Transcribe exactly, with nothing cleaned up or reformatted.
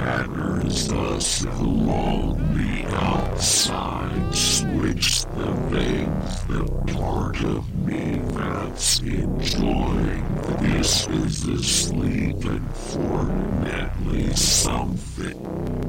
scatters us along the outside, switch the veins, the part of me that's enjoying this is asleep and fortunately something